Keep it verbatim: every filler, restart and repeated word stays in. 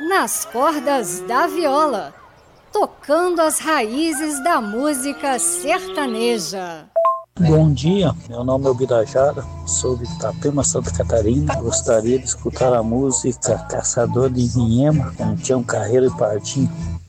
nas cordas da viola, tocando as raízes da música sertaneja. Bom dia, meu nome é Birajara, sou de Itapema, Santa Catarina. Gostaria de escutar a música Caçador de Vinhema, com Tião Carreiro e Pardinho.